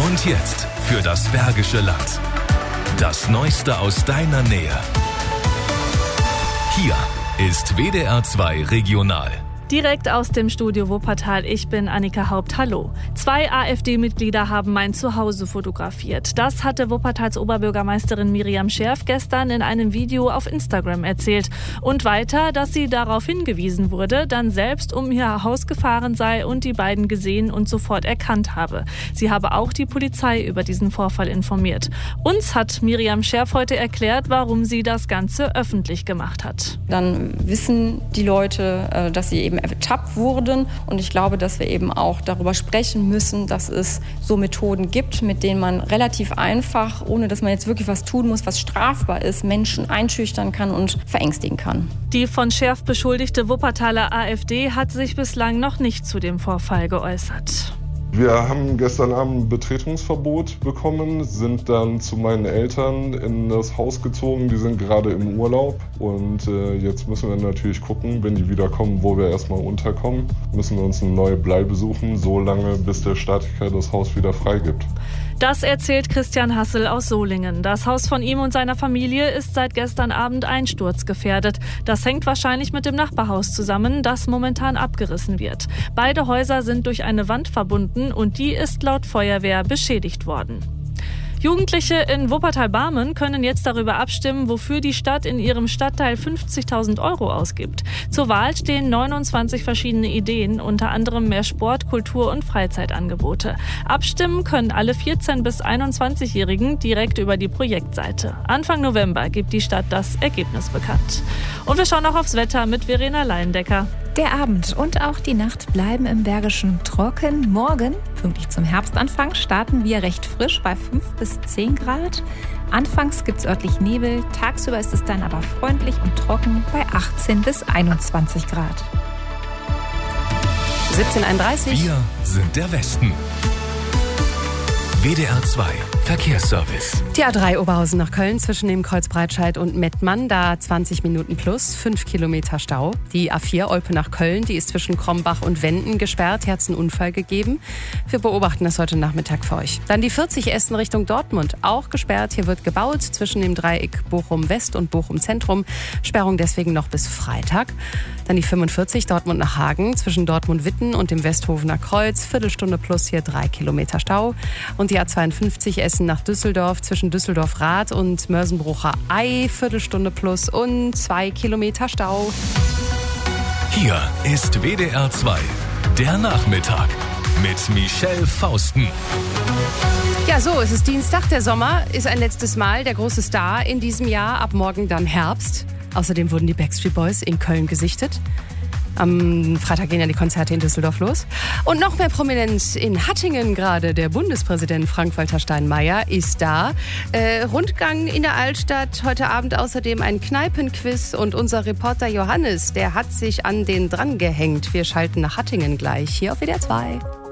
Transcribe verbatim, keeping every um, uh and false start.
Und jetzt für das Bergische Land. Das Neueste aus deiner Nähe. Hier ist W D R zwei Regional. Direkt aus dem Studio Wuppertal, ich bin Annika Haupt. Hallo. Zwei AfD-Mitglieder haben mein Zuhause fotografiert. Das hatte Wuppertals Oberbürgermeisterin Miriam Scherf gestern in einem Video auf Instagram erzählt. Und weiter, dass sie darauf hingewiesen wurde, dann selbst um ihr Haus gefahren sei und die beiden gesehen und sofort erkannt habe. Sie habe auch die Polizei über diesen Vorfall informiert. Uns hat Miriam Scherf heute erklärt, warum sie das Ganze öffentlich gemacht hat. Dann wissen die Leute, dass sie eben ertappt wurden. Und ich glaube, dass wir eben auch darüber sprechen müssen, dass es so Methoden gibt, mit denen man relativ einfach, ohne dass man jetzt wirklich was tun muss, was strafbar ist, Menschen einschüchtern kann und verängstigen kann. Die von Scherf beschuldigte Wuppertaler AfD hat sich bislang noch nicht zu dem Vorfall geäußert. Wir haben gestern Abend ein Betretungsverbot bekommen, sind dann zu meinen Eltern in das Haus gezogen. Die sind gerade im Urlaub und äh, jetzt müssen wir natürlich gucken, wenn die wiederkommen, wo wir erstmal unterkommen. Müssen wir uns eine neue Bleibe suchen, so lange, bis der Statiker das Haus wieder freigibt. Das erzählt Christian Hassel aus Solingen. Das Haus von ihm und seiner Familie ist seit gestern Abend einsturzgefährdet. Das hängt wahrscheinlich mit dem Nachbarhaus zusammen, das momentan abgerissen wird. Beide Häuser sind durch eine Wand verbunden und die ist laut Feuerwehr beschädigt worden. Jugendliche in Wuppertal-Barmen können jetzt darüber abstimmen, wofür die Stadt in ihrem Stadtteil fünfzigtausend Euro ausgibt. Zur Wahl stehen neunundzwanzig verschiedene Ideen, unter anderem mehr Sport, Kultur und Freizeitangebote. Abstimmen können alle vierzehn- bis einundzwanzigjährigen direkt über die Projektseite. Anfang November gibt die Stadt das Ergebnis bekannt. Und wir schauen auch aufs Wetter mit Verena Leindecker. Der Abend und auch die Nacht bleiben im Bergischen trocken. Morgen, pünktlich zum Herbstanfang, starten wir recht frisch bei fünf bis zehn Grad. Anfangs gibt es örtlich Nebel, tagsüber ist es dann aber freundlich und trocken bei achtzehn bis einundzwanzig Grad. siebzehn Uhr einunddreißig. Wir sind der Westen. W D R zwei Verkehrsservice. Die A drei Oberhausen nach Köln zwischen dem Kreuz Breitscheid und Mettmann, da zwanzig Minuten plus, fünf Kilometer Stau. Die A vier Olpe nach Köln, die ist zwischen Krombach und Wenden gesperrt. Hier hat es einen Unfall gegeben. Wir beobachten das heute Nachmittag für euch. Dann die vierzig Essen Richtung Dortmund, auch gesperrt. Hier wird gebaut zwischen dem Dreieck Bochum West und Bochum Zentrum. Sperrung deswegen noch bis Freitag. Dann die fünfundvierzig Dortmund nach Hagen zwischen Dortmund-Witten und dem Westhofener Kreuz. Viertelstunde plus, hier drei Kilometer Stau. Und die A zweiundfünfzig Essen nach Düsseldorf zwischen Düsseldorf-Rath und Mörsenbrucher Ei. Viertelstunde plus und zwei Kilometer Stau. Hier ist W D R zwei, der Nachmittag mit Michelle Fausten. Ja, so, es ist Dienstag, der Sommer ist ein letztes Mal der große Star in diesem Jahr. Ab morgen dann Herbst. Außerdem wurden die Backstreet Boys in Köln gesichtet. Am Freitag gehen ja die Konzerte in Düsseldorf los. Und noch mehr Prominenz in Hattingen gerade. Der Bundespräsident Frank-Walter Steinmeier ist da. Äh, Rundgang in der Altstadt. Heute Abend außerdem ein Kneipenquiz. Und unser Reporter Johannes, der hat sich an den dran gehängt. Wir schalten nach Hattingen gleich hier auf W D R zwei.